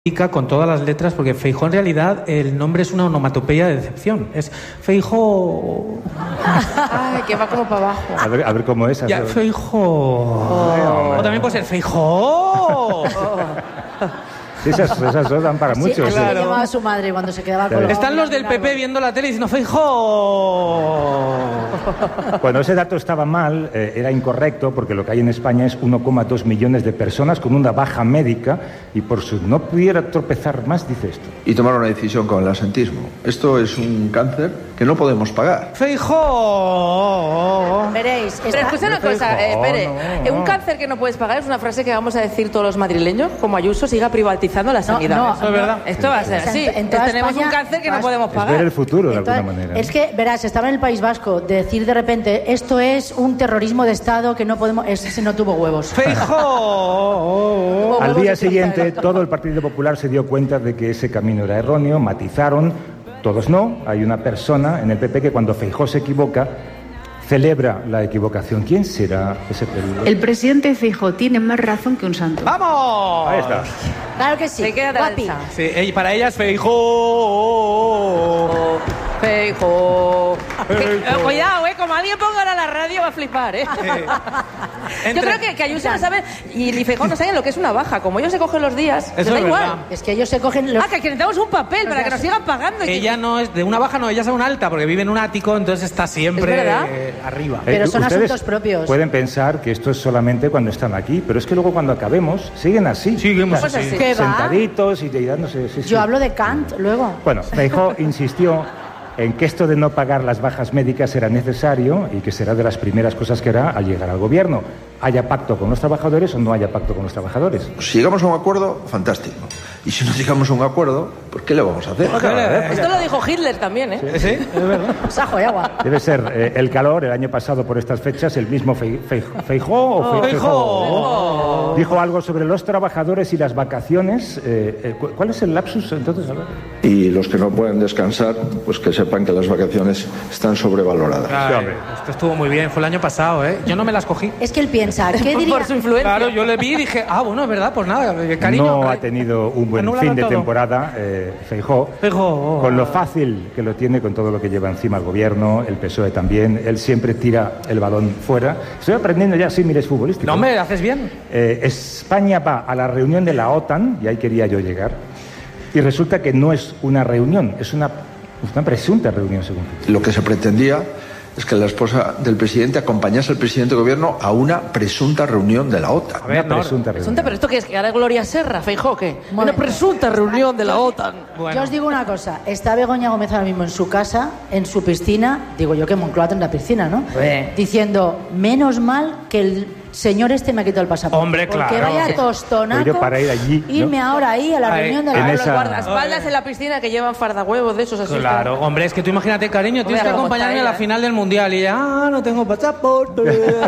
con todas las letras, porque Feijóo en realidad el nombre es una onomatopeya de decepción. Es Feijóo. Ay, que va como para abajo. A ver cómo es. Ya, Feijóo. O también puede ser Feijóo. Esas dos dan para mucho. Sí, claro. Llamaba a su madre cuando se quedaba con Están los del PP viendo la tele diciendo Feijóo. Cuando ese dato estaba mal, era incorrecto, porque lo que hay en España es 1,2 millones de personas con una baja médica y por si no pudiera tropezar más, dice esto. Y tomar una decisión con el absentismo. Esto es un cáncer que no podemos pagar. Feijóo. Veréis. Pero escucha una cosa, espere. No. Un cáncer que no puedes pagar es una frase que vamos a decir todos los madrileños, como Ayuso siga privatizando la sanidad. No, eso es verdad. Esto va a ser así. Tenemos un cáncer que no podemos pagar. Es ver el futuro de alguna manera. Es que, verás, estaba en el País Vasco, decir de repente, esto es un terrorismo de Estado que no podemos... Ese no tuvo huevos. Feijóo. Al día siguiente, todo el Partido Popular se dio cuenta de que ese camino era erróneo, matizaron, todos no. Hay una persona en el PP que cuando Feijóo se equivoca, celebra la equivocación. ¿Quién será ese peligro? El presidente Feijóo tiene más razón que un santo. ¡Vamos! Ahí está. Claro que sí. Guapi. Sí, para ella es Feijóo. Feijóo. Cuidado, como alguien ponga ahora la radio va a flipar, Yo creo que Ayuso no sabe y ni Feijóo no saben lo que es una baja. Como ellos se cogen los días, les da igual. Es que ellos se cogen los... Que necesitamos un papel para que nos sigan pagando. Ella no es de una baja, no, ella es una alta, porque vive en un ático, entonces está siempre arriba. Pero son asuntos propios. Pueden pensar que esto es solamente cuando están aquí, pero es que luego cuando acabemos, siguen así. Seguimos así. Sentaditos y dándose... Sí. Yo hablo de Kant, luego. Bueno, Feijóo insistió en que esto de no pagar las bajas médicas era necesario y que será de las primeras cosas que hará al llegar al gobierno. Haya pacto con los trabajadores o no haya pacto con los trabajadores. Si llegamos a un acuerdo, fantástico. Y si no llegamos a un acuerdo, pues ¿qué le vamos a hacer? Esto lo dijo Hitler también, Sí, es verdad. Sajo de agua. Debe ser el calor. El año pasado, por estas fechas, el mismo Feijóo dijo algo sobre los trabajadores y las vacaciones. ¿Cuál es el lapsus entonces? A ver. Y los que no pueden descansar, pues que sepan que las vacaciones están sobrevaloradas. Ay, esto estuvo muy bien, fue el año pasado, Yo no me las cogí. Es que él piensa, ¿qué diría? Por su influencia. Claro, yo le vi y dije, bueno, es verdad, pues nada, cariño. No ha tenido un buen fin de temporada, Feijóo, con lo fácil que lo tiene, con todo lo que lleva encima el gobierno, el PSOE también. Él siempre tira el balón fuera. Estoy aprendiendo ya símiles futbolísticos. No, me haces bien. España va a la reunión de la OTAN, y ahí quería yo llegar, y resulta que no es una reunión, es una presunta reunión, según tú. Lo que se pretendía es que la esposa del presidente acompañase al presidente de gobierno a una presunta reunión de la OTAN. A ver, presunta reunión. ¿Pero esto qué es? ¿Que hará Gloria Serra, Feijóo, qué? Una presunta reunión de la OTAN. Bueno. Yo os digo una cosa. Está Begoña Gómez ahora mismo en su casa, en su piscina, digo yo que Moncloa tendrá piscina, ¿no? Diciendo, menos mal que el señor me ha quitado el pasaporte. Hombre, claro. Porque vaya tostonaco. Para ir allí, ¿no? Irme ahora ahí a la reunión de la Los guardaespaldas en la piscina que llevan fardahuevos de esos así. Claro, hombre, es que tú imagínate, cariño, tienes que acompañarme a la final del Mundial y ella, no tengo pasaporte.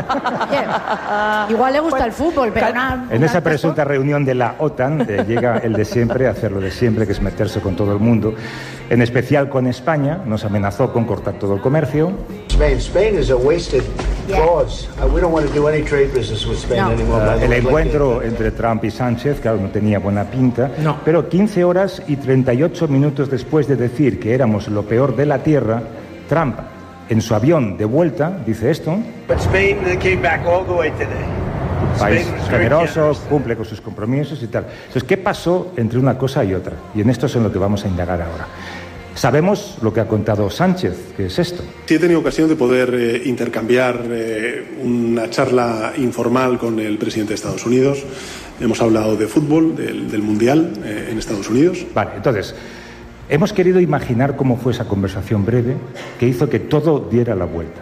Igual le gusta el fútbol, pero en esa presunta reunión de la OTAN llega el de siempre, a hacer lo de siempre, que es meterse con todo el mundo, en especial con España. Nos amenazó con cortar todo el comercio. Spain is a wasted cause. We don't want to do any trade business with Spain anymore. El encuentro entre Trump y Sánchez, claro, no tenía buena pinta, no. Pero 15 horas y 38 minutos después de decir que éramos lo peor de la Tierra, Trump, en su avión de vuelta, dice esto. But Spain came back all the way today. País generoso, cumple con sus compromisos y tal. Entonces, ¿qué pasó entre una cosa y otra? Y en esto es en lo que vamos a indagar ahora. Sabemos lo que ha contado Sánchez, que es esto. Sí, he tenido ocasión de poder intercambiar una charla informal con el presidente de Estados Unidos. Hemos hablado de fútbol, del Mundial en Estados Unidos. Vale, entonces, hemos querido imaginar cómo fue esa conversación breve que hizo que todo diera la vuelta.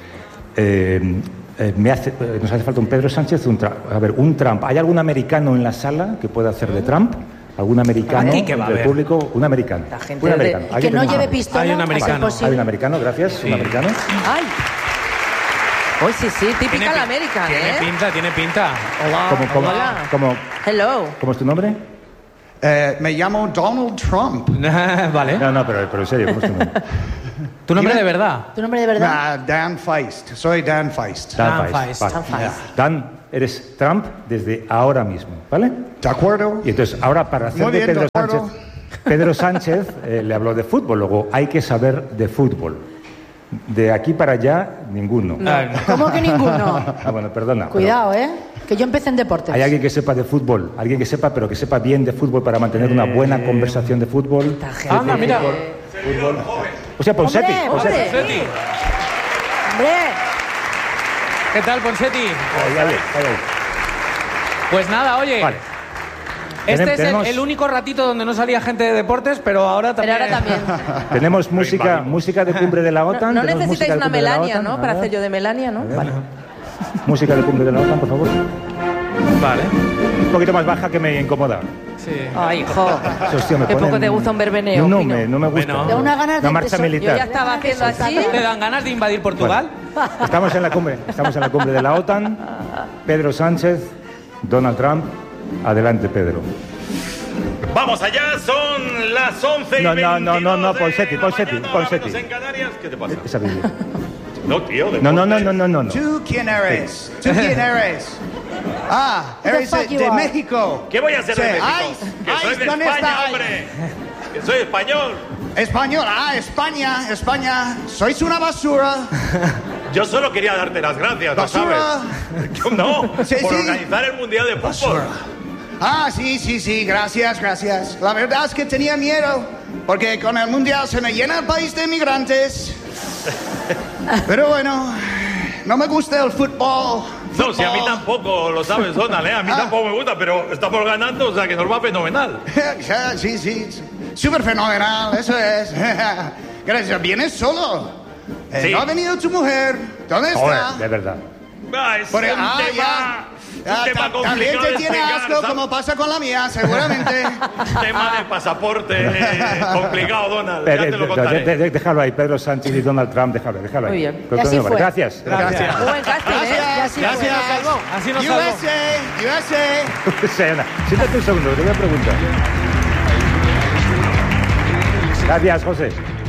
Nos hace falta un Pedro Sánchez, un Trump. ¿Hay algún americano en la sala que pueda hacer de Trump? ¿Algún americano del público? Un americano. Un americano. Que no lleve pistola. Hay un americano. Hay un americano, gracias. Sí. Un americano. ¡Ay! Hoy sí, típica la América, Tiene pinta. Hola. Hello. ¿Cómo es tu nombre? Me llamo Donald Trump. Vale. No, pero en serio, ¿cómo es tu nombre? ¿Tu nombre de verdad? ¿Tu nombre de verdad? Dan Feist. Soy Dan Feist. Dan Feist. Dan, eres Trump desde ahora mismo, ¿vale? De acuerdo. Y entonces, ahora para hacer Muy de bien, Pedro Sánchez le habló de fútbol, luego hay que saber de fútbol. De aquí para allá, ninguno. No. ¿Cómo que ninguno? Bueno, perdona. Cuidado, que yo empecé en deportes. ¿Hay alguien que sepa de fútbol? Alguien que sepa, pero que sepa bien de fútbol para mantener una buena conversación de fútbol. Anda, mira. Fútbol. O sea, Ponseti. ¡Hombre! ¿Qué tal, Ponseti? Ahí. Pues nada, oye. Vale. Este es el único ratito donde no salía gente de deportes, pero ahora también. Tenemos música de cumbre de la OTAN. No necesitáis una Melania, ¿no? Para hacer yo de Melania, ¿no? Vale. Música de cumbre de la OTAN, por favor. Vale. Un poquito más baja que me incomoda. Sí. Ay, hijo. Qué poco te gusta un verbeneo. No me gusta. Da una ganas de marcha militar. Yo ya estaba haciendo así. ¿Te dan ganas de invadir Portugal? Bueno, estamos en la cumbre de la OTAN. Pedro Sánchez, Donald Trump. Adelante, Pedro. Vamos allá, son las 11:22. No, Ponseti. En Canarias, ¿qué te pasa? Esa Biblia. No, tío. No. ¿Tú quién eres? Ah, eres de México. ¿Qué voy a hacer de México? Que soy de ¿dónde España, estáis? hombre. Que soy español. Español, España. Sois una basura. Yo solo quería darte las gracias, ¿no ¿Basura? sabes? No, por organizar el Mundial de Fútbol. Basura. Sí, gracias. La verdad es que tenía miedo, porque con el Mundial se me llena el país de migrantes. Pero bueno, no me gusta el fútbol. No, si a mí tampoco, lo sabes, Donald, A mí tampoco me gusta, pero estamos ganando, o sea que nos va fenomenal. Sí, súper fenomenal, eso es. Gracias, ¿vienes solo? Sí. ¿No ha venido tu mujer? ¿Dónde está? Joder, de verdad. Es un tema complicado también te de tiene explicar, asco, ¿sabes? como pasa con la mía, seguramente. Tema de pasaporte complicado, Donald. Ya te lo contaré. Déjalo ahí, Pedro Sánchez y Donald Trump, déjalo ahí. Muy bien. Y así fue. Gracias. Muy buen casting, Gracias. Así nos salvó. USA. Siéntate un segundo, te voy a preguntar. Gracias, José.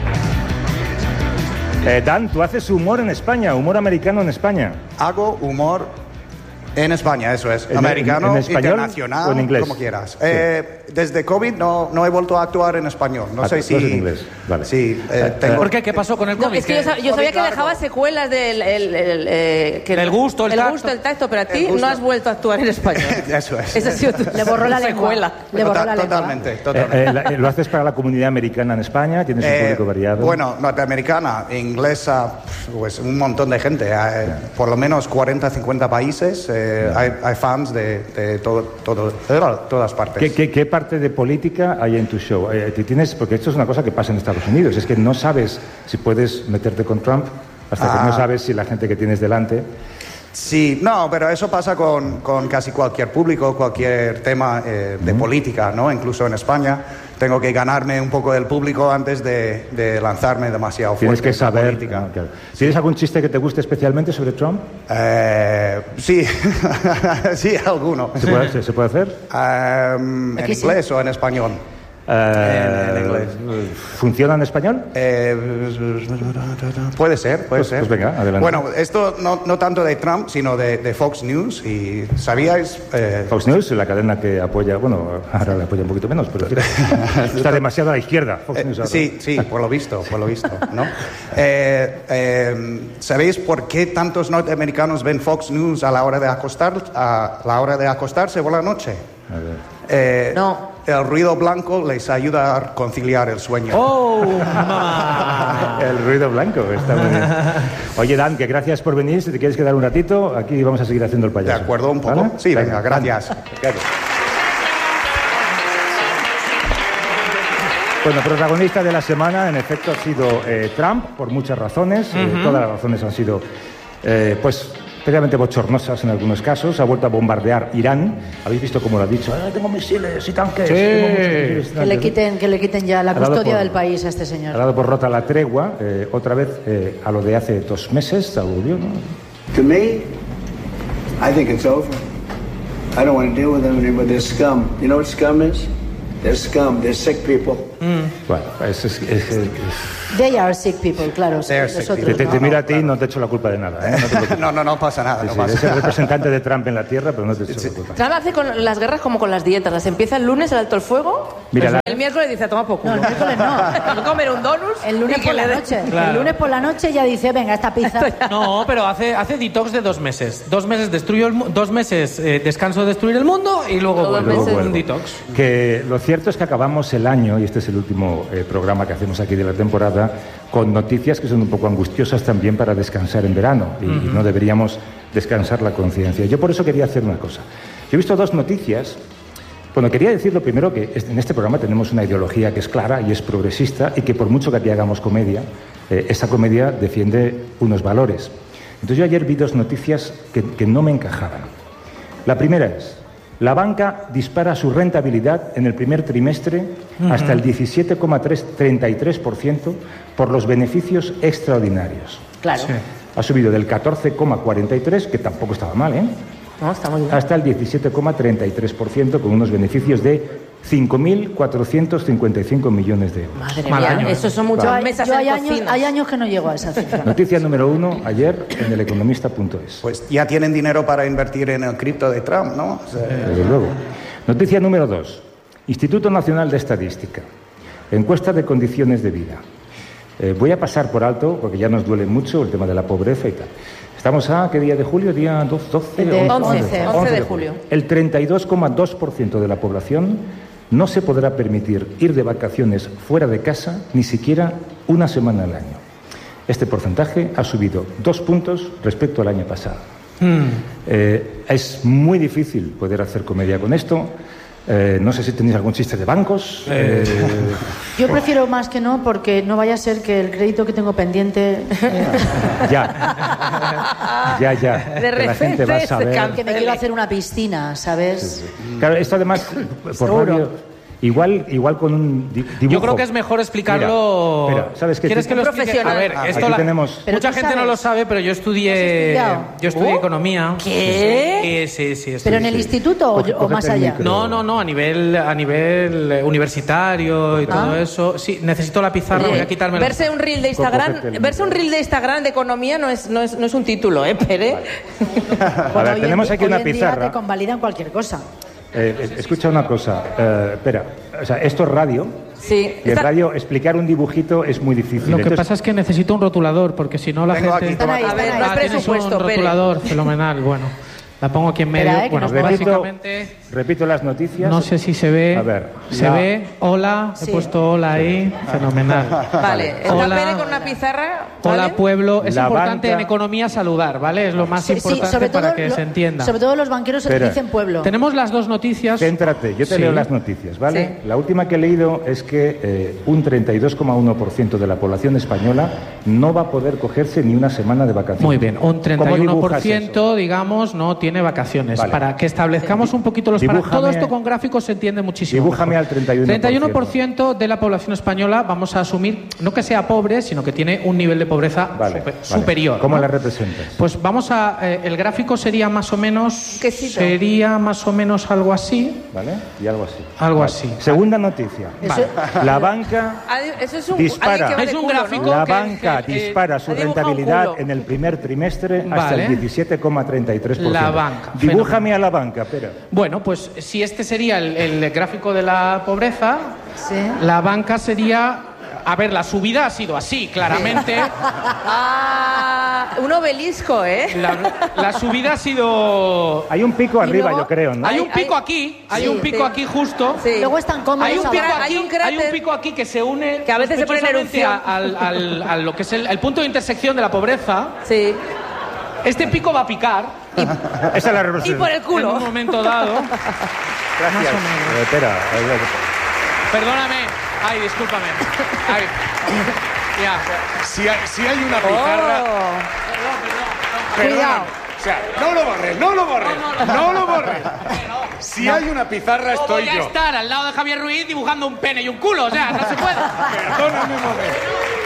Dan, tú haces humor en España, humor americano en España. Hago humor en España, eso es. ¿En Americano, español internacional, o en inglés? como quieras. Sí. Desde COVID no he vuelto a actuar en español. No sé si... en inglés, vale. Sí, tengo... ¿Por qué? ¿Qué pasó con el No, COVID? es que yo sabía que dejaba secuelas del El gusto, el tacto. pero a ti no has vuelto a actuar en español. Eso es. Esa ha sido tu Le borró la secuela. Le borró la lengua. Totalmente. ¿Lo haces para la comunidad americana en España? ¿Tienes un público variado? Bueno, norteamericana, inglesa, pues un montón de gente. Por lo menos 40, 50 países. Hay fans de todas partes. ¿Qué parte de política hay en tu show? Porque esto es una cosa que pasa en Estados Unidos. Es que no sabes si puedes meterte con Trump hasta que no sabes si la gente que tienes delante... Sí, no, pero eso pasa con casi cualquier público, cualquier tema de política, ¿no? Incluso en España tengo que ganarme un poco del público antes de lanzarme demasiado fuerte. Tienes que saber... política. Claro. ¿Tienes algún chiste que te guste especialmente sobre Trump? Sí, sí, alguno. ¿Se puede hacer? ¿En inglés o en español? En inglés. ¿Funciona en español? Puede ser. Pues venga, adelante. Bueno, esto no tanto de Trump, sino de Fox News. ¿Y sabíais? Fox News, la cadena que apoya, bueno, ahora le apoya un poquito menos, pero está demasiado a la izquierda. Fox News ahora. Sí, por lo visto, ¿no? ¿Sabéis por qué tantos norteamericanos ven Fox News a la hora de acostarse por la noche? A ver. No. El ruido blanco les ayuda a conciliar el sueño. ¡Oh, mamá! El ruido blanco, está muy bien. Oye, Dan, que gracias por venir. Si te quieres quedar un ratito, aquí vamos a seguir haciendo el payaso. ¿De acuerdo un poco? ¿Vale? Sí, venga, gracias. Bueno, protagonista de la semana, en efecto, ha sido Trump, por muchas razones. Todas las razones han sido, especialmente bochornosas en algunos casos. Ha vuelto a bombardear Irán. Habéis visto cómo lo ha dicho. Tengo misiles y tanques. Sí. Que le quiten ya la custodia del país a este señor. Ha dado por rota la tregua, otra vez a lo de hace 2 meses, volvió, ¿no? To me, I think it's over. I don't want to deal with them anymore. They're scum. You know what scum is? They're scum. They're sick people. Bueno, They are sick people, claro. Te miro a ti y no te echo la culpa de nada, ¿eh? No pasa nada. Es el representante de Trump en la Tierra, pero no te echo la culpa. Trump hace con las guerras como con las dietas. Las empieza el lunes, el alto el fuego. Mira, el miércoles dice, toma poco. No, el miércoles no. Comer un donut. El lunes por la noche. Claro. El lunes por la noche ya dice, venga, esta pizza. No, pero hace detox de 2 meses. 2 meses 2 meses descanso de destruir el mundo y luego vuelve un detox. Que lo cierto es que acabamos el año, y este es el último programa que hacemos aquí de la temporada, con noticias que son un poco angustiosas también para descansar en verano, y no deberíamos descansar la conciencia. Yo por eso quería hacer una cosa. Yo he visto 2 noticias. Bueno, quería decir lo primero, que en este programa tenemos una ideología que es clara y es progresista, y que por mucho que aquí hagamos comedia, esa comedia defiende unos valores. Entonces yo ayer vi 2 noticias que no me encajaban. La primera es: la banca dispara su rentabilidad en el primer trimestre hasta el 17,33% por los beneficios extraordinarios. Claro. Sí. Ha subido del 14,43%, que tampoco estaba mal, ¿eh? No, está muy bien. Hasta el 17,33%, con unos beneficios de 5.455 millones de euros. Madre mía, eso son muchas mesas en cocinas. Hay años que no llego a esa cifra. Noticia número 1, ayer, en eleconomista.es. Pues ya tienen dinero para invertir en el cripto de Trump, ¿no? Desde luego. Noticia número 2, Instituto Nacional de Estadística. Encuesta de condiciones de vida. Voy a pasar por alto, porque ya nos duele mucho el tema de la pobreza y tal. Estamos a, ¿qué día de julio? ¿Día 12? 11 de julio. El 32,2% de la población no se podrá permitir ir de vacaciones fuera de casa ni siquiera una semana al año. Este porcentaje ha subido 2 puntos respecto al año pasado. Es muy difícil poder hacer comedia con esto. No sé si tenéis algún chiste de bancos. Yo prefiero más que no, porque no vaya a ser que el crédito que tengo pendiente... Ya. De Que la gente va a saber. Que me quiero hacer una piscina, ¿sabes? Claro, esto además, por radio... Igual con un dibujo. Yo creo que es mejor explicarlo. Mira, ¿sabes qué? ¿Quieres que lo explique? A ver, esto tenemos... mucha gente no lo sabe, pero yo estudié economía. ¿Qué? Sí. ¿Pero en el instituto o más allá? No, a nivel universitario y todo eso. Sí, necesito la pizarra, voy a quitarme. Verse un reel de Instagram de economía no es un título, Pere. A ver, tenemos aquí una pizarra. Te convalidan cualquier cosa. Escucha una cosa, espera, o sea, esto es radio. Sí. Y en radio explicar un dibujito es muy difícil. Lo que pasa es que necesito un rotulador, porque si no la gente... Están ahí. Tienes un rotulador, fenomenal, bueno. La pongo aquí en medio. Bueno, básicamente... Repito las noticias. No sé si se ve. A ver. ¿Se ve? Hola. He puesto hola ahí. Fenomenal. Vale. Está Hola. Pere con una pizarra. ¿Vale? Hola, pueblo. Es La importante banca... en economía saludar, ¿vale? Es lo más importante para que se entienda. Sobre todo los banqueros dicen pueblo. Tenemos las 2 noticias. Céntrate, yo te leo las noticias, ¿vale? Sí. La última que he leído es que un 32,1% de la población española no va a poder cogerse ni una semana de vacaciones. Muy bien, un 31%, digamos, no tiene vacaciones. Vale. Para que establezcamos un poquito los parámetros. Todo esto con gráficos se entiende muchísimo. Dibújame mejor. al 31%. 31% de la población española, vamos a asumir, no que sea pobre, sino que tiene un nivel de pobreza superior. ¿Cómo ¿no? la representas? Pues vamos a... el gráfico sería más o menos... algo así. ¿Vale? Y algo así. Algo así. Segunda noticia. Vale. La banca Eso es dispara. Es un gráfico. La que banca dispara su rentabilidad en el primer trimestre hasta el 17,33%. La banca. Dibújame a la banca, espera. Bueno, pues si este sería el gráfico de la pobreza, la banca sería... A ver, la subida ha sido así, claramente. Un obelisco, ¿eh? La subida ha sido... Hay un pico arriba, luego, yo creo, ¿no? Hay un pico aquí, hay un pico aquí justo. Sí. Luego están cómodos. Hay un pico abajo. aquí, hay un pico aquí que se une... Que a veces se pone en erupción. A lo que es el punto de intersección de la pobreza. Sí. Este pico va a picar. Esa es la revolución. Y por el culo. En un momento dado. Gracias. Más o menos. Espera. Perdóname. Ay, discúlpame. Ay. Ya. Si hay una pizarra... Perdón. Cuidado. O sea, no lo borres. Si hay una pizarra ¿Cómo estoy voy a yo. estar al lado de Javier Ruiz dibujando un pene y un culo? O sea, no se puede. Perdóname un momento.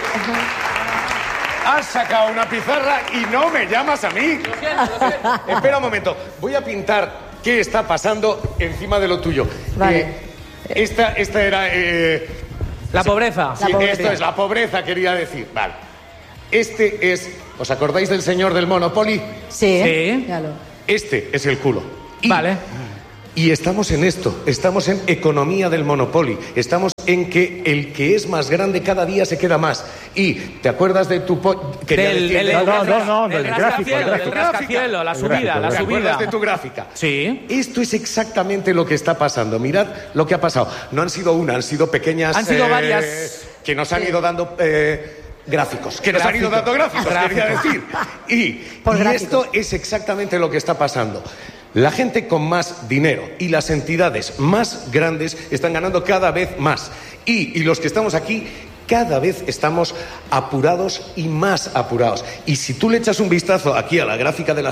Has sacado una pizarra y no me llamas a mí. Lo siento. Espera un momento. Voy a pintar qué está pasando encima de lo tuyo. Vale. Esta era... la pobreza. Sí, esto es la pobreza, quería decir. Vale. Este es... ¿Os acordáis del señor del Monopoly? Sí. Este es el culo. Vale. Y estamos en esto, estamos en economía del Monopoly, estamos en que el que es más grande cada día se queda más. Y, ¿te acuerdas de tu... Del rascacielos, la subida. ¿Te acuerdas de tu gráfica? Sí. Esto es exactamente lo que está pasando. Mirad lo que ha pasado. No han sido una, han sido pequeñas... Han sido varias... Que nos han ido dando... gráficos, que nos han ido dando gráficos, quería decir. Y esto es exactamente lo que está pasando. La gente con más dinero y las entidades más grandes están ganando cada vez más. Y los que estamos aquí cada vez estamos apurados y más apurados. Y si tú le echas un vistazo aquí a la gráfica de las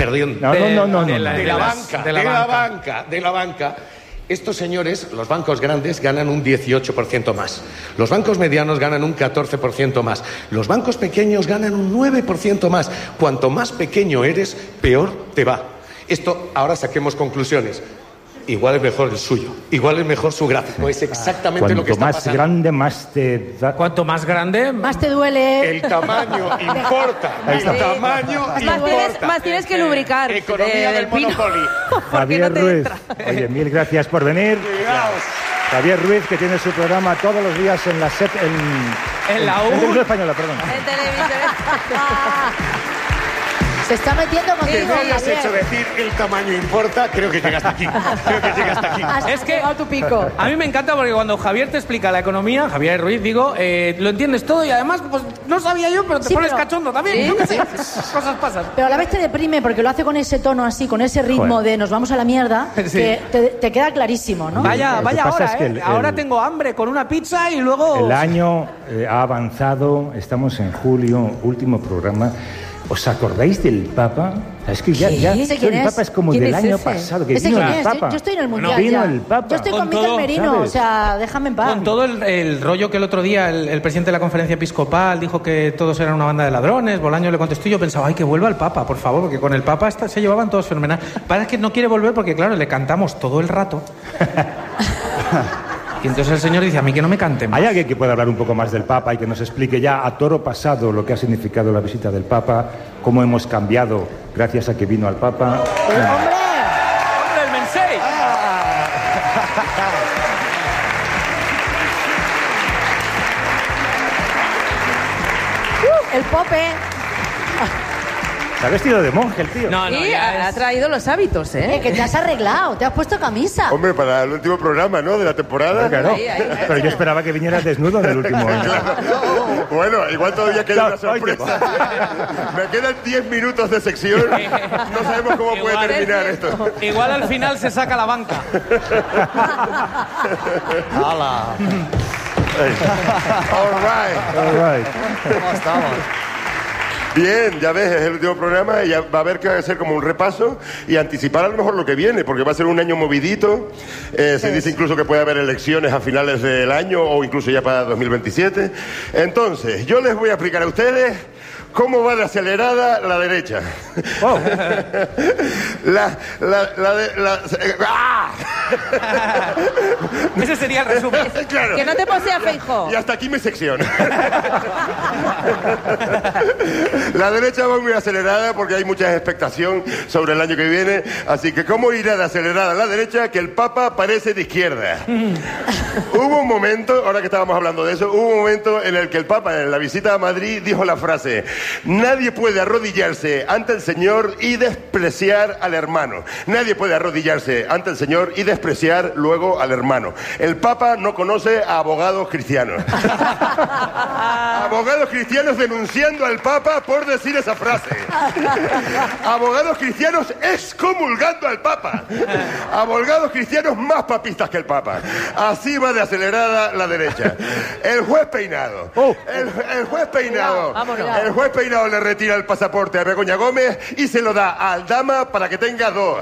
de la banca, estos señores, los bancos grandes, ganan un 18% más. Los bancos medianos ganan un 14% más. Los bancos pequeños ganan un 9% más. Cuanto más pequeño eres, peor te va. Esto, ahora saquemos conclusiones. Igual es mejor el suyo, igual es mejor su gráfico. Es exactamente lo que está pasando. Cuanto más grande, más te da... Cuanto más grande... Más te duele. El tamaño importa. El tamaño importa. Más tienes que lubricar. Economía del Monopoly. Javier Ruiz. Oye, mil gracias por venir. Javier Ruiz, que tiene su programa todos los días en la SEP... En la U. En Televisión Española, perdón. En Televisión. Se está metiendo contigo, Que me hayas hecho decir el tamaño importa, creo que llegaste aquí. Es que tu pico. A mí me encanta porque cuando Javier te explica la economía, Javier Ruiz, digo, lo entiendes todo y además, pues no sabía yo, pero te pones cachondo también. Sí. Cosas pasan. Pero a la vez te deprime porque lo hace con ese tono así, con ese ritmo de nos vamos a la mierda, que te queda clarísimo, ¿no? Vaya ahora, es que ahora tengo hambre con una pizza y luego... El año ha avanzado, estamos en julio, último programa. ¿Os acordáis del Papa? Es que ya el Papa es como del año pasado, que vino el Papa. Yo estoy en el Mundial vino ya. el Papa. Yo estoy con Miquel Merino, ¿sabes? O sea, déjame en paz. Con todo el rollo que el otro día el presidente de la conferencia episcopal dijo que todos eran una banda de ladrones, Bolaño le contestó y yo pensaba, ay, que vuelva el Papa, por favor, porque con el Papa se llevaban todos fenomenal. Parece que no quiere volver porque, claro, le cantamos todo el rato. Y entonces el señor dice, a mí que no me cante más. ¿Hay alguien que pueda hablar un poco más del Papa y que nos explique ya a toro pasado lo que ha significado la visita del Papa, cómo hemos cambiado gracias a que vino al Papa? ¡Hombre, el Mensei! El Pope. Se ha vestido de monje el tío. No, sí, ha traído los hábitos, ¿eh? Que te has arreglado, te has puesto camisa. Hombre, para el último programa, ¿no? De la temporada. Claro. Ahí. Pero yo esperaba que vinieras desnudo en el último. Claro. Bueno, igual todavía queda una sorpresa. Me quedan 10 minutos de sección. No sabemos cómo puede terminar esto. Igual al final se saca la banca. ¡Hala! All right. ¿Cómo estamos? Bien, ya ves, es el último programa y ya va a haber que hacer como un repaso y anticipar a lo mejor lo que viene, porque va a ser un año movidito. Se dice incluso que puede haber elecciones a finales del año o incluso ya para 2027. Entonces, yo les voy a explicar a ustedes cómo va de acelerada la derecha. Oh. ¡Ah! Ese sería el resumen. Claro. Que no te posea, Feijóo. Y hasta aquí mi sección. La derecha va muy acelerada porque hay mucha expectación sobre el año que viene. Así que, ¿cómo irá de acelerada la derecha? Que el Papa parece de izquierda. Hubo un momento, ahora que estábamos hablando de eso, hubo un momento en el que el Papa, en la visita a Madrid, dijo la frase: nadie puede arrodillarse ante el Señor y despreciar al hermano. Nadie puede arrodillarse ante el Señor y despreciar luego al hermano. El Papa no conoce a abogados cristianos. Abogados cristianos denunciando al Papa por decir esa frase. Abogados cristianos excomulgando al Papa. Abogados cristianos más papistas que el Papa. Así va de acelerada la derecha. El juez peinado. El juez peinado. Vámonos. El juez Peinado le retira el pasaporte a Begoña Gómez y se lo da a Aldama para que tenga 2.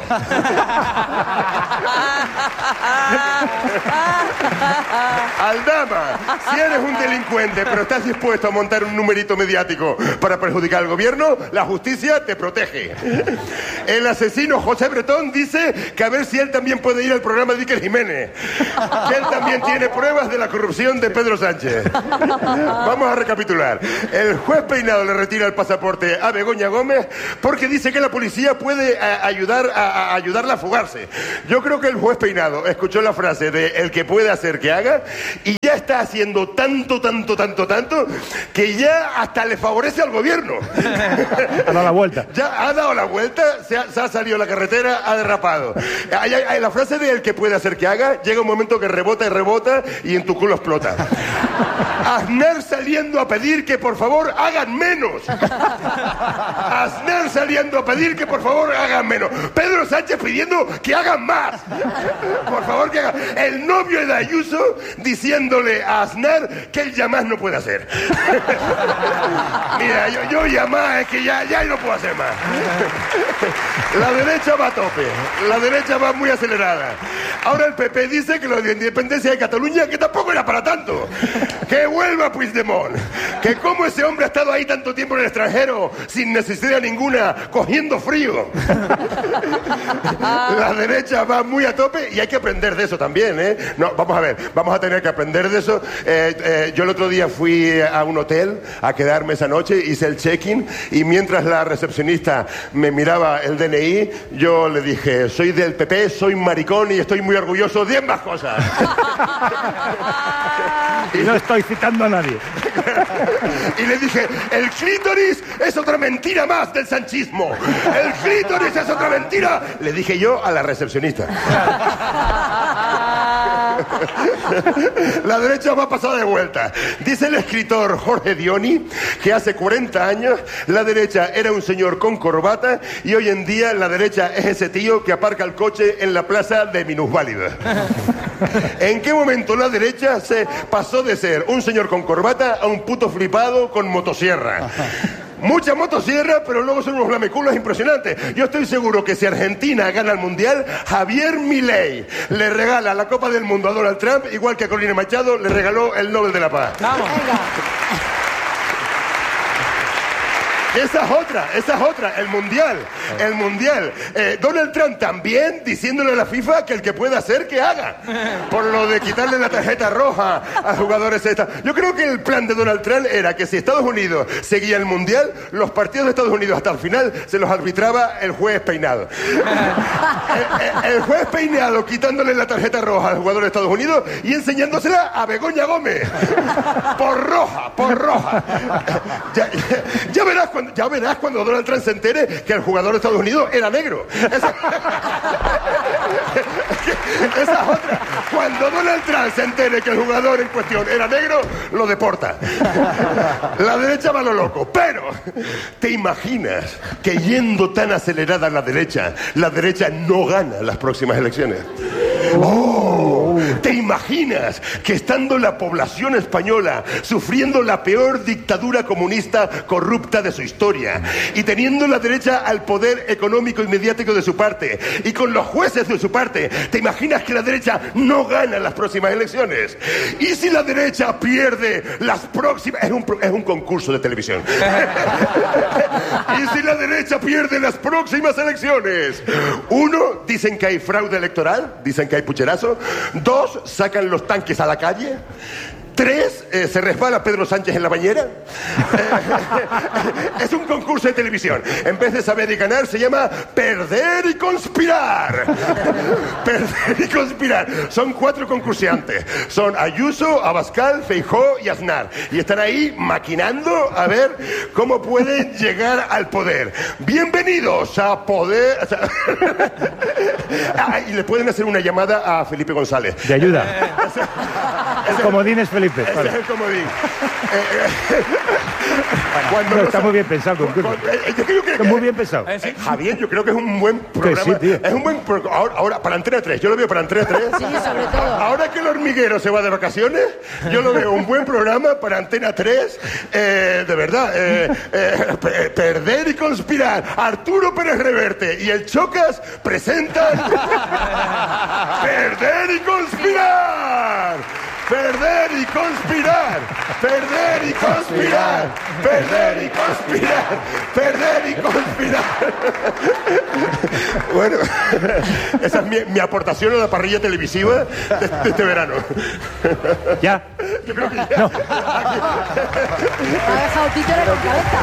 Aldama, si eres un delincuente pero estás dispuesto a montar un numerito mediático para perjudicar al gobierno, la justicia te protege. El asesino José Bretón dice que a ver si él también puede ir al programa de Iker Jiménez, que él también tiene pruebas de la corrupción de Pedro Sánchez. Vamos a recapitular. El juez Peinado le retira el pasaporte a Begoña Gómez porque dice que la policía puede ayudarla a fugarse. Yo creo que el juez Peinado escuchó la frase de el que puede hacer que haga y ya está haciendo tanto que ya hasta le favorece al gobierno. Ha dado la vuelta. Ya ha dado la vuelta, se ha salido a la carretera, ha derrapado. La frase de el que puede hacer que haga, llega un momento que rebota y en tu culo explota. Aznar saliendo a pedir que por favor hagan menos. Aznar saliendo a pedir que por favor hagan menos. Pedro Sánchez pidiendo que hagan más. Por favor que hagan. El novio de Ayuso diciéndole a Aznar que él ya más no puede hacer. Mira, yo ya más, es que ya no puedo hacer más. La derecha va a tope. La derecha va muy acelerada. Ahora el PP dice que lo de independencia de Cataluña, que tampoco era para tanto. Que vuelva Puigdemont. Que como ese hombre ha estado ahí tanto tiempo en el extranjero, sin necesidad ninguna, cogiendo frío. La derecha va muy a tope y hay que aprender de eso también, ¿eh? No, vamos a ver, vamos a tener que aprender de eso. Yo el otro día fui a un hotel a quedarme esa noche, hice el check-in y mientras la recepcionista me miraba el DNI, yo le dije, soy del PP, soy maricón y estoy muy orgulloso de ambas cosas. Y no estoy citando a nadie. Y le dije, el clítoris es otra mentira más del sanchismo. El clítoris es otra mentira. Le dije yo a la recepcionista. La derecha va a pasar de vuelta. Dice el escritor Jorge Dioni que hace 40 años la derecha era un señor con corbata y hoy en día la derecha es ese tío que aparca el coche en la plaza de minusválidos. ¿En qué momento la derecha se pasó de ser un señor con corbata a un puto flipado con motosierra? Mucha motosierra, pero luego son unos lameculos impresionantes. Yo estoy seguro que si Argentina gana el Mundial, Javier Milei le regala la Copa del Mundo a Donald Trump, igual que a Corina Machado le regaló el Nobel de la Paz. ¡Vamos! Esa es otra, el Mundial. Donald Trump también diciéndole a la FIFA que el que pueda hacer, que haga. Por lo de quitarle la tarjeta roja a jugadores. Yo creo que el plan de Donald Trump era que si Estados Unidos seguía el Mundial, los partidos de Estados Unidos hasta el final se los arbitraba el juez Peinado. El juez Peinado quitándole la tarjeta roja al jugador de Estados Unidos y enseñándosela a Begoña Gómez. Por roja. Ya verás cuando Donald Trump se entere que el jugador de Estados Unidos era negro. Esa es otra. Cuando Donald Trump se entere que el jugador en cuestión era negro, lo deporta. La derecha va a lo loco. Pero, ¿te imaginas que yendo tan acelerada la derecha no gana las próximas elecciones? ¿Te imaginas que estando la población española sufriendo la peor dictadura comunista corrupta de su historia y teniendo la derecha al poder económico y mediático de su parte y con los jueces de su parte, ¿te imaginas que la derecha no gana las próximas elecciones? ¿Y si la derecha pierde las próximas? Es un concurso de televisión. ¿Y si la derecha pierde las próximas elecciones? 1, dicen que hay fraude electoral, dicen que hay pucherazo. 2, sacan los tanques a la calle. 3, se resbala Pedro Sánchez en la bañera. Es un concurso de televisión. En vez de saber y ganar, se llama Perder y Conspirar. Perder y Conspirar. Son 4 concursantes. Son Ayuso, Abascal, Feijóo y Aznar. Y están ahí maquinando a ver cómo pueden llegar al poder. Bienvenidos a Poder. Y le pueden hacer una llamada a Felipe González. De ayuda. El comodín es Felipe. Ese es el comodín. Está muy bien pensado. Yo creo que muy bien pensado. Javier, yo creo que es un buen programa. Sí, tío. Es un buen... Ahora, para Antena 3, yo lo veo para Antena 3. Sí, sobre todo. Ahora que el hormiguero se va de vacaciones, yo lo veo un buen programa para Antena 3. De verdad, Perder y Conspirar. Arturo Pérez Reverte y el Chocas presentan Perder y Conspirar. Perder y conspirar, perder y conspirar, perder y conspirar, perder y conspirar. Bueno, esa es mi aportación a la parrilla televisiva de este verano. ¿Ya? Yo creo que ya. No. Ha dejado títere con cabeza.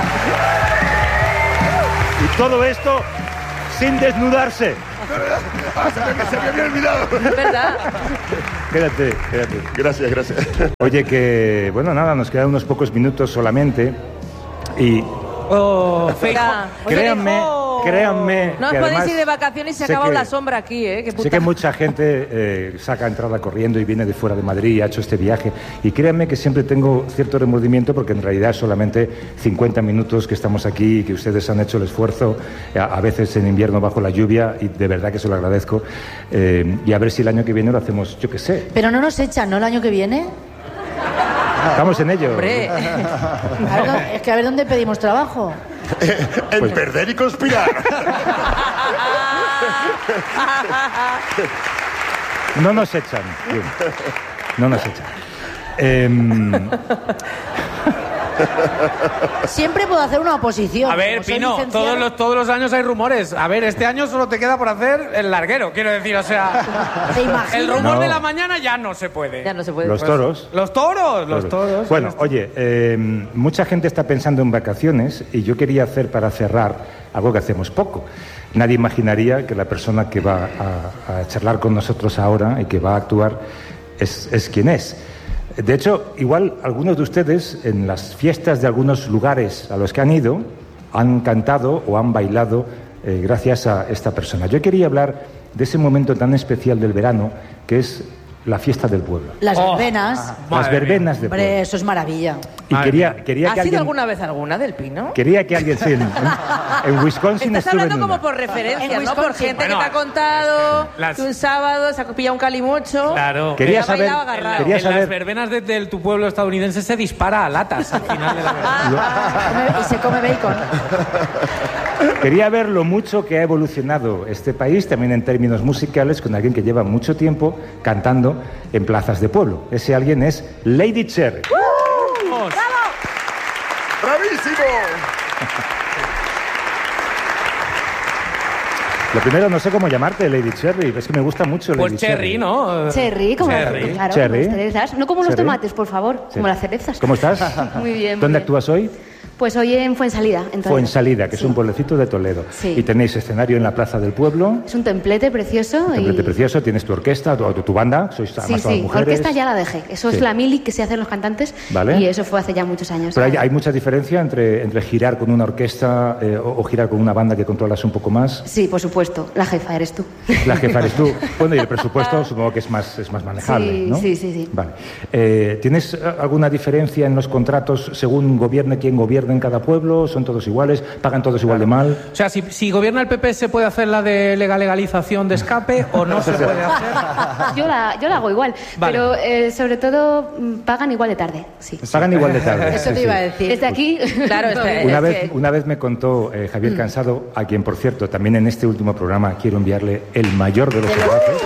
Y todo esto sin desnudarse. Se me había olvidado. Es verdad. Quédate. Gracias. Oye, que, bueno, nada, nos quedan unos pocos minutos solamente y... Créanme No os que podéis además ir de vacaciones y se ha sé acabado que- la sombra aquí, ¿eh? Qué puta. Sé que mucha gente saca entrada corriendo y viene de fuera de Madrid y ha hecho este viaje. Y créanme que siempre tengo cierto remordimiento porque en realidad solamente 50 minutos que estamos aquí y que ustedes han hecho el esfuerzo, a veces en invierno bajo la lluvia, y de verdad que se lo agradezco. Y a ver si el año que viene lo hacemos, yo qué sé. Pero no nos echan, ¿no? El año que viene. Estamos en ello. Hombre. Claro, es que a ver dónde pedimos trabajo. En Perder y Conspirar. No nos echan. Bien. No nos echan. Siempre puedo hacer una oposición. A ver, Como soy Pino, licenciada. todos los años hay rumores. A ver, este año solo te queda por hacer el larguero, quiero decir, o sea... ¿Te imaginas? El rumor No. de la mañana ya no se puede. Ya no se puede. Los toros. Los toros. Bueno, oye, mucha gente está pensando en vacaciones y yo quería hacer para cerrar algo que hacemos poco. Nadie imaginaría que la persona que va a charlar con nosotros ahora y que va a actuar es quien es. De hecho, igual algunos de ustedes en las fiestas de algunos lugares a los que han ido han cantado o han bailado gracias a esta persona. Yo quería hablar de ese momento tan especial del verano que es la fiesta del pueblo. Las verbenas. Las verbenas de pueblo. Hombre, eso es maravilla. Y quería ¿Has que sido alguien... alguna vez alguna del Pino? Quería que alguien... Sí, en Wisconsin Estás estuve hablando en como una. por referencias, En ¿no? Por Wisconsin. gente Bueno, que te ha contado las- que un sábado se ha pillado un calimocho. Claro. Quería ha saber... bailado agarrado. Quería En las saber... verbenas de tu pueblo estadounidense se dispara a latas al final de la verbena. Y se come bacon. Quería ver lo mucho que ha evolucionado este país, también en términos musicales, con alguien que lleva mucho tiempo cantando en plazas de pueblo. Ese alguien es Lady Cherry. ¡Bravísimo! Lo primero, no sé cómo llamarte, Lady Cherry. Es que me gusta mucho Lady Pues Cherry, ¿no? Cherry, como Cherry. claro, Cherry. como las cerezas. No como los Cherry. tomates, por favor, Sí. como las cerezas. ¿Cómo estás? Muy bien. muy ¿Dónde bien. actúas hoy? Pues hoy en Fuensalida. En Toledo. Fuensalida, que es Sí. un pueblecito de Toledo. Sí. Y tenéis escenario en la plaza del pueblo. Es un templete precioso. Templete precioso, tienes tu orquesta, tu banda, sois Sí, además todas sí, mujeres. orquesta ya la dejé. Eso Sí. es la mili que se hacen los cantantes. Vale. Y eso fue hace ya muchos años. Pero hay mucha diferencia entre girar con una orquesta o girar con una banda que controlas un poco más. Sí, por supuesto. La jefa eres tú. La jefa eres tú. Bueno, y el presupuesto supongo que es más manejable, Sí, ¿no? sí. Vale. ¿Tienes alguna diferencia en los contratos según gobierne quien gobierne en cada pueblo? ¿Son todos iguales? ¿Pagan todos igual de mal? O sea, si gobierna el PP, ¿se puede hacer la de legalización de escape o no se puede hacer? Yo la hago igual. Vale. Pero sobre todo pagan igual de tarde. Sí. Pagan igual de tarde. Eso sí, te sí. iba a decir. Desde aquí. Claro, Una vez me contó Javier Cansado, a quien, por cierto, también en este último programa quiero enviarle el mayor de los abrazos.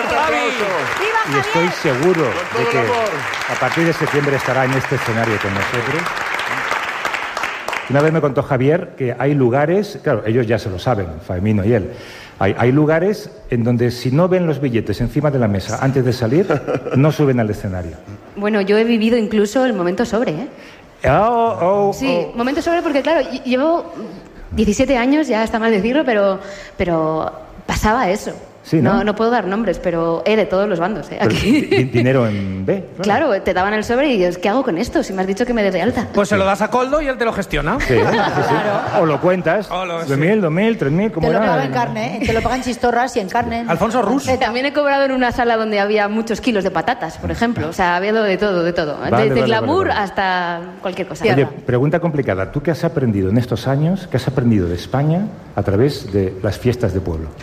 Y estoy seguro de que a partir de septiembre estará en este escenario con nosotros. Una vez me contó Javier que hay lugares, claro, ellos ya se lo saben, Faemino y él, hay lugares en donde si no ven los billetes encima de la mesa antes de salir, no suben al escenario. Bueno, yo he vivido incluso el momento sobre, ¿eh? Sí, momento sobre porque, claro, llevo 17 años, ya está mal decirlo, pero pasaba eso. Sí, ¿no? No puedo dar nombres, pero de todos los bandos, Pero aquí. dinero en B. Claro, te daban el sobre y dices, ¿qué hago con esto? Si me has dicho que me des de alta. Pues se lo das a Coldo y él te lo gestiona. Sí, sí, sí. O lo cuentas. 2.000, 2.000, 3.000, como Te lo era. pagan en carne, ¿eh? Te lo pagan chistorras y en carne. Alfonso Rus. También he cobrado en una sala donde había muchos kilos de patatas, por ejemplo. O sea, había de todo, de todo. Vale, Desde vale, glamour vale. hasta cualquier cosa. Oye, pregunta complicada. ¿Tú qué has aprendido en estos años? ¿Qué has aprendido de España a través de las fiestas de pueblo?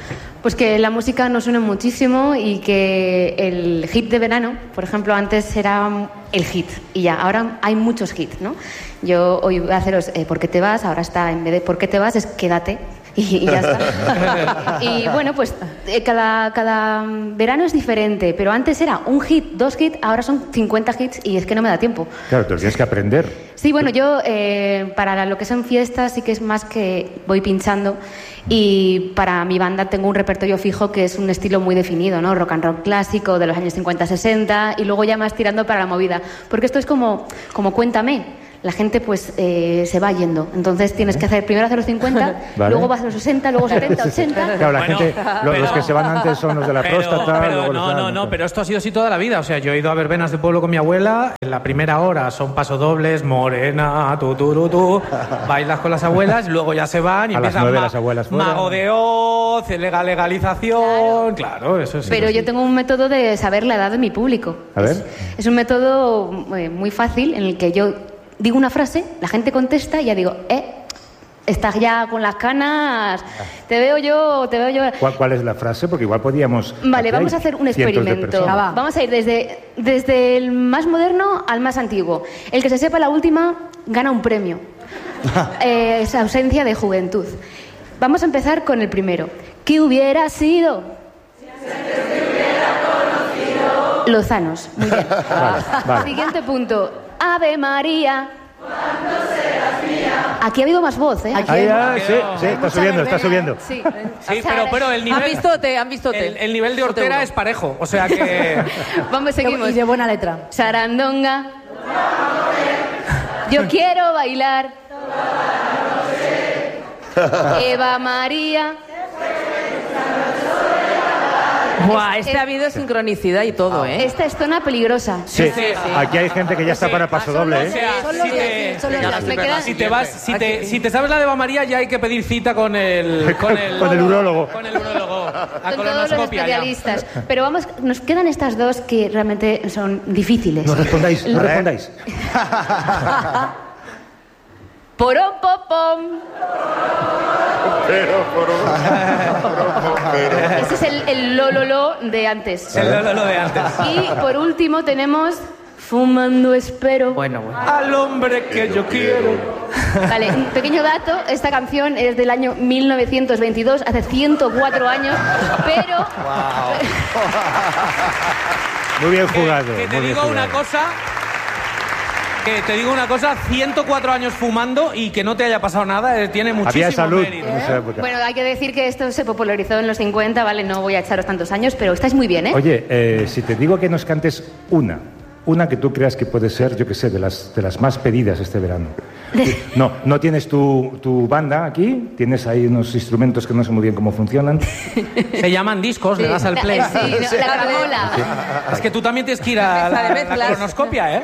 Pues que la música nos une muchísimo y que el hit de verano, por ejemplo, antes era el hit y ya, ahora hay muchos hits, ¿no? Yo hoy voy a haceros ¿por qué te vas? Ahora está, en vez de ¿por qué te vas? Es quédate. Y ya está. Y bueno, pues cada verano es diferente, pero antes era un hit, 2 hits, ahora son 50 hits y es que no me da tiempo. Claro, te lo tienes que aprender. Sí, bueno, yo para lo que son fiestas sí que es más que voy pinchando y para mi banda tengo un repertorio fijo que es un estilo muy definido, ¿no? Rock and roll clásico de los años 50-60 y luego ya más tirando para la movida, porque esto es como Cuéntame. La gente pues se va yendo. Entonces tienes que primero hacer los 50, ¿vale? Luego vas a los 60, luego 70, 80. Claro, los que se van antes son los de la próstata. Pero no, pero esto ha sido así toda la vida. O sea, yo he ido a verbenas de pueblo con mi abuela. En la primera hora son pasodobles, morena, tu, bailas con las abuelas, luego ya se van y empiezan las abuelas Mago de Oz, legalización. Claro, eso sí. Pero yo tengo un método de saber la edad de mi público. A ver. Es un método muy fácil en el que yo digo una frase, la gente contesta y ya digo, estás ya con las canas, te veo yo. ¿Cuál es la frase? Porque igual podíamos... Vale, vamos a hacer un experimento. Vamos a ir desde el más moderno al más antiguo. El que se sepa la última gana un premio. Esa ausencia de juventud. Vamos a empezar con el primero. ¿Qué hubiera sido? Si antes te hubiera conocido. Lozanos. Muy bien. Vale. Siguiente punto. Ave María. ¿Cuándo serás mía? Aquí ha habido más voz, ¿eh? Sí, está subiendo. Sí, pero el nivel... Han vistote. El nivel de hortera es parejo, o sea que... Vamos, seguimos. Y de buena letra. Sarandonga. Yo quiero bailar. Eva María. Buah, ha habido sincronicidad y todo, ¿eh? Esta es zona peligrosa. Sí. Aquí hay gente que ya está para paso doble, ¿eh? Si te sabes la de Eva María, ya hay que pedir cita con el urólogo. Con el urólogo. Con todos los especialistas. Pero vamos, nos quedan estas dos que realmente son difíciles. No respondáis. Porom popom. Ese es el lololo de antes. El lololo de antes. Y por último tenemos Fumando espero. Bueno. Al hombre que yo quiero. Vale, un pequeño dato. Esta canción es del año 1922, hace 104 años, pero... Wow. Muy bien jugado. Que te digo una cosa, 104 años fumando y que no te haya pasado nada, tiene muchísimo salud. mérito. Bueno, hay que decir que esto se popularizó en los 50, ¿vale? No voy a echaros tantos años, pero estáis muy bien, ¿eh? Oye, si te digo que nos cantes una que tú creas que puede ser, yo que sé, de las más pedidas este verano. No tienes tu banda aquí, tienes ahí unos instrumentos que no sé muy bien cómo funcionan. Se llaman discos, le das al play. Sí, la caramola. Es que tú también tienes que ir a la cronoscopia, ¿eh?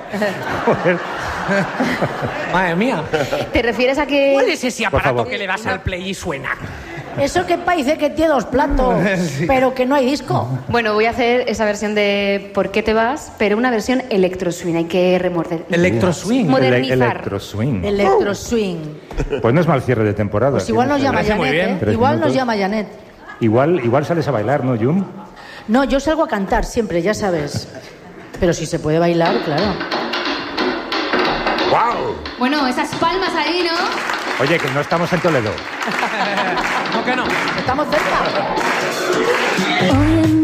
Madre mía. ¿Te refieres a que...? ¿Cuál es ese aparato que le das al play y suena? Eso que parece que tiene 2 platos, pero que no hay disco. Bueno, voy a hacer esa versión de ¿Por qué te vas? Pero una versión electro-swing, hay que remorder. ¿Electro-swing? Modernizar. Electro-swing. Pues no es mal cierre de temporada. Pues igual nos llama Janet, Igual nos llama Janet. Igual sales a bailar, ¿no, Jum? No, yo salgo a cantar siempre, ya sabes. Pero si se puede bailar, claro. ¡Wow! Bueno, esas palmas ahí, ¿no? Oye, que no estamos en Toledo. No, que no. Estamos cerca.